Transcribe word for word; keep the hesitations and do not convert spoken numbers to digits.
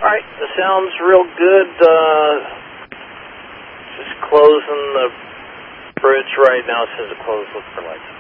right, that sounds real good. Uh, just closing the bridge right now. It says it closed. Look for lights.